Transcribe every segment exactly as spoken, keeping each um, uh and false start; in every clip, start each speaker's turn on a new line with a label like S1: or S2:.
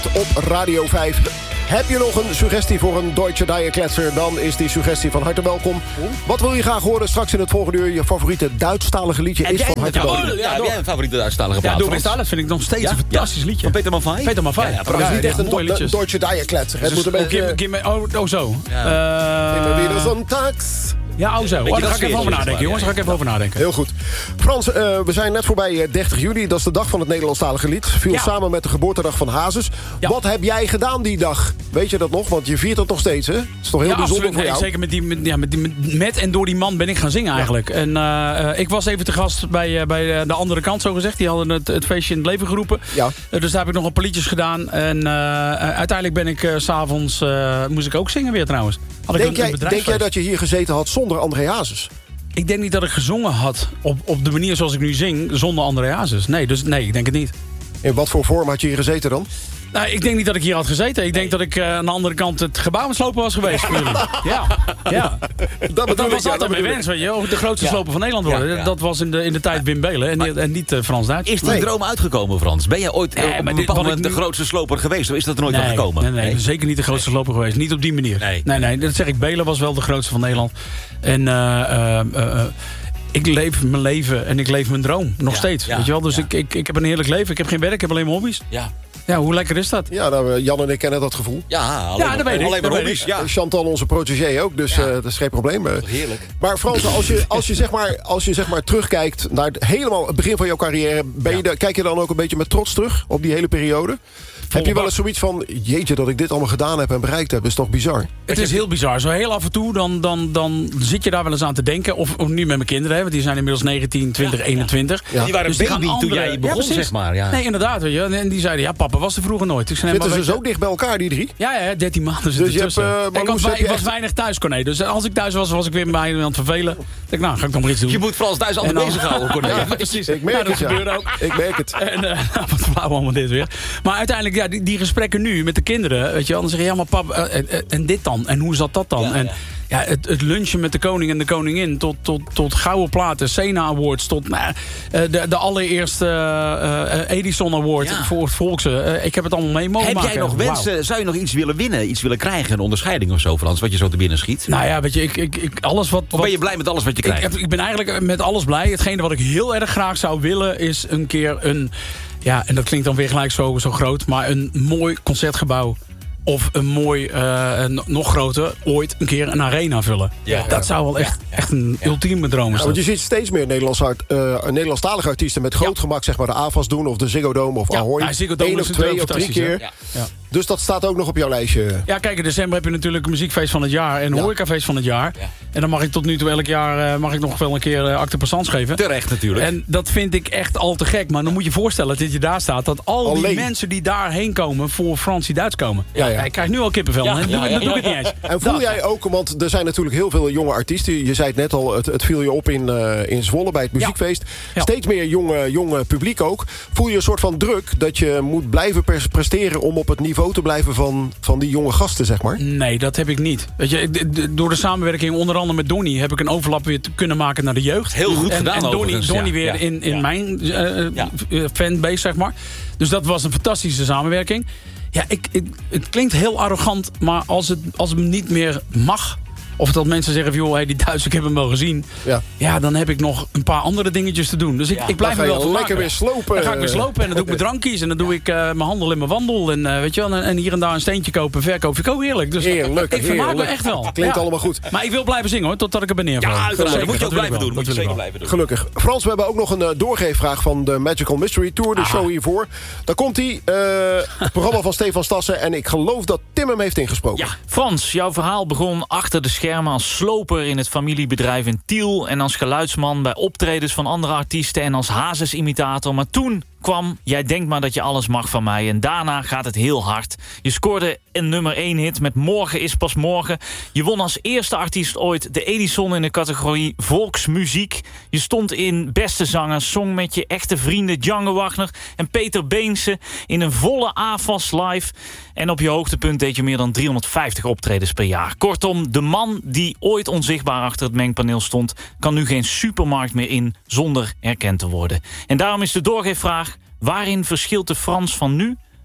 S1: Op Radio vijf. Heb je nog een suggestie voor een Deutsche Diakletser? Dan is die suggestie van harte welkom. Wat wil je graag horen straks in het volgende uur? Je favoriete Duitsstalige liedje is van harte welkom.
S2: Ja, ja, heb jij een favoriete Duitsstalige plaat?
S3: Ja, Doe dat vind ik nog steeds een fantastisch liedje.
S2: Van Peter Maffay?
S3: Peter Maffay.
S2: Ja, ja,
S1: Dat is niet echt een do- Deutsche Diakletser. Het moet een beetje...
S3: Oh, oh, zo.
S1: Immer wieder sonntags.
S3: Ja, oh zo. Oh, daar ga ik even over nadenken, jongens. Daar ga ik even over nadenken.
S1: Heel goed. Frans, uh, we zijn net voorbij dertig juli. Dat is de dag van het Nederlandstalige lied. Viel
S3: Ja.
S1: samen met de geboortedag van Hazes.
S3: Ja.
S1: Wat heb jij gedaan die dag? Weet je dat nog? Want je viert dat nog steeds, hè? Het is toch heel
S3: Ja,
S1: bijzonder
S3: absoluut.
S1: voor
S3: Nee,
S1: jou?
S3: zeker met, die, met, ja, met, die, met, met en door die man ben ik gaan zingen eigenlijk. En uh, uh, ik was even te gast bij, uh, bij uh, de andere kant, zo gezegd. Die hadden het, het feestje in het leven geroepen.
S1: Ja.
S3: Uh, dus daar heb ik nog een paar liedjes gedaan. En uh, uh, uiteindelijk ben ik uh, 's avonds uh, moest ik ook zingen weer trouwens. Had ik
S1: Denk
S3: een, een
S1: jij, denk jij dat je hier gezeten had zonder André Hazes?
S3: Ik denk niet dat ik gezongen had op, op de manier zoals ik nu zing, zonder André Hazes. Nee, dus nee, ik denk het niet.
S1: In wat voor vorm had je hier gezeten dan?
S3: Nou, ik denk niet dat ik hier had gezeten. Ik denk dat ik uh, aan de andere kant het gebouw aan het slopen was geweest voor jullie. Ja, ja.
S1: Dat,
S3: Dat
S1: bedoel ik,
S3: was
S1: ja,
S3: altijd
S1: dat
S3: mijn
S1: bedoel
S3: wens, weet je. De grootste
S2: Ja.
S3: sloper van Nederland worden.
S2: Ja, ja.
S3: Dat was in de, in de tijd Wim Belen en,
S2: Maar-
S3: en niet uh, Frans Duits.
S2: Is die
S1: Nee.
S2: droom uitgekomen, Frans? Ben jij ooit
S3: Nee,
S2: eh, op
S3: maar
S2: een
S3: dit-
S2: bepaald
S3: wat
S2: moment
S3: ik
S2: de
S3: nu-
S2: grootste sloper geweest? Of is dat er nooit
S3: nee,
S2: van gekomen?
S3: Nee, nee, zeker niet de grootste sloper geweest. Niet op die manier.
S2: Nee.
S3: nee, nee, dat zeg ik. Belen was wel de grootste van Nederland. En uh, uh, uh, ik leef mijn leven en ik leef mijn droom. Nog
S2: Ja,
S3: steeds.
S2: ja,
S3: weet je wel? Dus
S2: ja.
S3: ik, ik, ik heb een heerlijk leven. Ik heb geen werk, ik heb alleen maar hobby's.
S2: Ja,
S3: Ja, hoe lekker is dat?
S1: Ja, nou, Jan en ik kennen dat gevoel.
S2: ja, alleen,
S3: Ja, dat weet ik,
S2: alleen maar
S3: dat weet
S2: hobby's.
S3: ik.
S2: Ja.
S1: Chantal, onze protégé ook, dus
S2: Ja.
S1: eh, dat is geen probleem. eh.
S2: Heerlijk.
S1: Maar Frans, als je, als je, zeg maar, als je zeg maar terugkijkt naar het, helemaal het begin van jouw carrière... Ben je de, kijk je dan ook een beetje met trots terug op die hele periode? Heb je wel eens zoiets van, jeetje, dat ik dit allemaal gedaan heb en bereikt heb, is toch bizar?
S3: Het is heel bizar. Zo heel af en toe, dan, dan, dan zit je daar wel eens aan te denken. Of, of nu met mijn kinderen, hè, want die zijn inmiddels negentien, twintig, eenentwintig.
S1: Ja.
S2: Die waren
S3: Dus
S2: een
S3: die gaan
S2: baby toen
S3: andere-
S2: jij begon,
S3: Ja, precies.
S2: zeg maar. Ja.
S3: Nee, inderdaad. Weet je. En die zeiden, ja, papa was er vroeger nooit. Ik zei, nee,
S1: Zitten
S3: maar
S1: ze
S3: weet
S1: zo dicht bij elkaar, die drie?
S3: je- Ja, ja, dertien maanden zitten
S1: Dus je hebt,
S3: tussen.
S1: eh,
S3: ik
S1: Marloes,
S3: was,
S1: heb je
S3: ik was
S1: echt-
S3: weinig thuis, Corné. Dus als ik thuis was, was ik weer bij me aan het vervelen. Ik dacht, nou, ga ik nog maar iets doen.
S2: Je moet Frans thuis altijd
S3: En dan-
S2: bezighouden, Corné.
S3: Ja, precies.
S1: Ik merk
S3: Nou, dat
S1: het, ja.
S3: gebeurde ook.
S1: Ik merk het.
S3: En uh, wat flauw allemaal dit weer. Maar uiteindelijk, ja, die, die gesprekken nu met de kinderen, weet je wel, dan zeg je, ja, maar pap, uh, uh, uh, en dit dan? En hoe zat dat dan?
S2: Ja,
S3: en
S2: ja.
S3: ja, het, het lunchen met de koning en de koningin, tot, tot, tot gouden platen, Sena Awards, tot nou, uh, de, de allereerste uh, uh, Edison Award
S2: Ja.
S3: voor het Volkse. Uh, ik heb het allemaal mee mogen
S2: Heb
S3: maken.
S2: jij nog
S3: Wauw.
S2: wensen? Zou je nog iets willen winnen? Iets willen krijgen? Een onderscheiding of zo, Frans? Wat je zo te binnen schiet?
S3: Nou ja, weet je, ik, ik, ik, alles wat...
S2: Of
S3: wat
S2: ben je blij met alles wat je
S3: ik,
S2: krijgt?
S3: heb, ik ben eigenlijk met alles blij. Hetgene wat ik heel erg graag zou willen is een keer een... Ja, en dat klinkt dan weer gelijk zo, zo groot, maar een mooi concertgebouw. Of een mooi, uh, nog groter, ooit een keer een arena vullen.
S2: Ja.
S3: Dat zou wel echt, echt een ultieme droom
S1: Ja,
S3: zijn.
S1: want je ziet steeds meer Nederlandse art, uh, Nederlandstalige artiesten met groot
S3: Ja.
S1: gemak zeg maar, de A F A S doen of de Ziggo Dome of
S3: Ja,
S1: Ahoy.
S3: ja, Ziggo Dome
S1: Eén
S3: is
S1: of twee of
S3: natuurlijk
S1: drie keer.
S3: fantastisch,
S2: Ja.
S3: Ja.
S1: Dus dat staat ook nog op jouw lijstje.
S3: Ja, kijk, in december heb je natuurlijk een muziekfeest van het jaar en een
S1: Ja.
S3: horecafeest van het jaar.
S2: Ja.
S3: En dan mag ik tot nu toe elk jaar uh, mag ik nog wel een keer uh, acte passants geven.
S2: Terecht natuurlijk.
S3: En dat vind ik echt al te gek. Maar dan moet je je voorstellen dat je daar staat, dat al
S1: Alleen.
S3: die mensen die daarheen komen voor Fransie Duits komen.
S1: Ja, ja.
S3: Ik krijg nu al kippenvel.
S2: Ja,
S3: en
S2: ja,
S3: dat
S2: ja,
S3: doe ik
S2: ja,
S3: niet eens.
S1: En voel
S3: Dat-
S1: jij ook, want er zijn natuurlijk heel veel jonge artiesten. Je zei het net al, het, het viel je op in, uh, in Zwolle bij het muziekfeest.
S3: Ja.
S1: Steeds meer jonge, jonge publiek ook. Voel je een soort van druk dat je moet blijven pres- presteren... om op het niveau te blijven van, van die jonge gasten, zeg maar?
S3: Nee, dat heb ik niet. Weet je, d- d- door de samenwerking onder andere met Donnie heb ik een overlap weer te kunnen maken naar de jeugd.
S2: Heel goed
S3: en,
S2: gedaan
S3: En Donnie,
S2: overigens,
S3: Donnie
S2: ja.
S3: weer
S2: Ja.
S3: in, in
S2: Ja.
S3: mijn uh,
S2: Ja.
S3: uh, fanbase, zeg maar. Dus dat was een fantastische samenwerking. Ja, ik, ik, het klinkt heel arrogant, maar als het, als het niet meer mag... of dat mensen zeggen van, joh, hey, die Duits, ik heb hem wel gezien...
S1: Ja.
S3: ja, dan heb ik nog een paar andere dingetjes te doen. Dus ik,
S2: Ja,
S3: ik blijf
S1: dan
S3: me
S1: ga
S3: wel
S1: je
S3: vermaken.
S1: lekker weer slopen.
S3: Dan ga ik weer slopen en dan doe ik mijn drankjes... en dan doe ik uh, mijn handel en mijn wandel. En, uh, weet je wel, en, en hier en daar een steentje kopen en verkopen. Vind ik ook heerlijk. Dus
S1: Heerlijk,
S3: ik vermaak me
S1: heerlijk.
S3: echt wel.
S1: Klinkt
S3: Ja.
S1: allemaal goed.
S3: Maar ik wil blijven zingen hoor, totdat ik er ben neerval.
S2: Ja, dat
S3: zeker,
S2: moet je ook
S3: wil
S2: blijven
S3: ik wel.
S2: doen. Moet je
S3: Dat wil
S2: zeker
S3: ik
S2: blijven doen.
S1: Gelukkig. Frans, we hebben ook nog een uh, doorgeefvraag van de Magical Mystery Tour. De show hiervoor. Daar komt hij. Uh, het programma van Stefan Stassen. En ik geloof dat Tim hem heeft ingesproken.
S2: Ja.
S4: Frans, jouw verhaal begon achter de schermen als sloper in het familiebedrijf in Tiel... en als geluidsman bij optredens van andere artiesten en als Hazes-imitator. Maar toen kwam Jij denkt maar dat je alles mag van mij... en daarna gaat het heel hard. Je scoorde een nummer één hit met Morgen is pas morgen. Je won als eerste artiest ooit de Edison in de categorie volksmuziek. Je stond in Beste Zanger, zong met je echte vrienden Django Wagner en Peter Beense in een volle A F A S live. En op je hoogtepunt deed je meer dan driehonderdvijftig optredens per jaar. Kortom, de man die ooit onzichtbaar achter het mengpaneel stond... kan nu geen supermarkt meer in zonder erkend te worden. En daarom is de doorgeefvraag: waarin verschilt de Frans van nu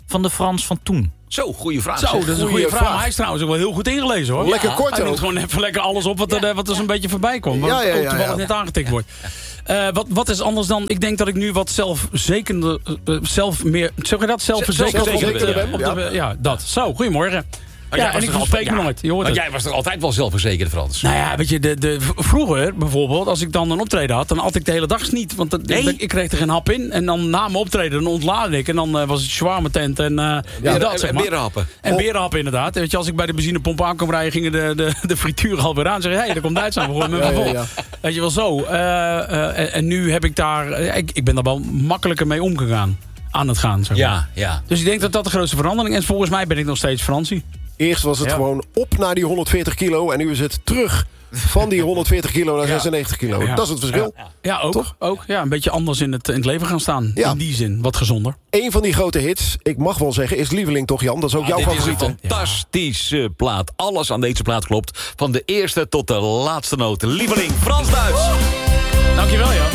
S4: van de Frans van toen?
S2: Zo, goede vraag.
S3: Zo,
S2: zeg.
S3: dat is een
S1: Goeie
S3: goede vraag.
S1: vraag.
S3: Maar hij is trouwens ook wel heel goed ingelezen, hoor.
S1: Lekker kort
S3: Hij
S1: ook.
S3: doet gewoon even lekker alles op wat er, wat er zo'n beetje voorbij komt. Wat
S1: Ja, ja, ja,
S3: ook toevallig
S1: ja.
S3: net aangetikt wordt. Uh, wat, wat is anders dan... Ik denk dat ik nu wat zelfzekerde... Uh, zelf meer... Zeg je dat? Zelfverzekerd?
S1: Zelfverzekerde ben,
S3: Op de-
S1: ja.
S3: ja, dat. Zo, goedemorgen.
S2: Maar
S3: Ja,
S2: jij was
S3: en ik
S2: toch
S3: verspreek
S2: altijd-
S3: me nooit. Je hoort
S2: Maar
S3: het.
S2: jij was toch altijd wel zelfverzekerd, Frans?
S3: Nou ja, weet je, de, de, v- vroeger bijvoorbeeld, als ik dan een optreden had... dan at ik de hele dag niet, want dat,
S2: Nee?
S3: ik kreeg er geen hap in. En dan na mijn optreden, dan ontlaadde ik. En dan uh, was het shawarma tent en, uh, en dat,
S2: en-
S3: zeg
S2: en
S3: maar.
S2: berenhappen.
S3: En berenhappen, inderdaad. Weet je, als ik bij de benzinepomp aan kwam rijden... gingen de, de, de frituren alweer aan. Zeggen, hé, hey, er komt Duits aan. We gooien hem
S1: Ja,
S3: even
S1: ja,
S3: vol.
S1: ja.
S3: Weet je wel zo. Uh, uh, en, en nu heb ik daar... uh, ik, ik ben daar wel makkelijker mee omgegaan. Aan het gaan, zeg maar.
S2: Ja, ja.
S3: Dus ik denk dat dat de grootste verandering is. Volgens mij ben ik nog steeds Fransie.
S1: Eerst was het
S3: Ja.
S1: gewoon op naar die honderdveertig kilo. En nu is het terug van die honderdveertig kilo naar zesennegentig kilo.
S3: Ja.
S1: Dat is het verschil.
S3: Ja, ook.
S1: Toch?
S3: ook ja, een beetje anders in het, in het leven gaan staan.
S1: Ja.
S3: In die zin, wat gezonder.
S1: Eén van die grote hits, ik mag wel zeggen, is Lieveling toch, Jan? Dat is ook jouw
S2: Dit is een
S1: favoriet, hè?
S2: fantastische plaat. Alles aan deze plaat klopt. Van de eerste tot de laatste noot. Lieveling, Frans-Duits.
S3: Dankjewel, Jan.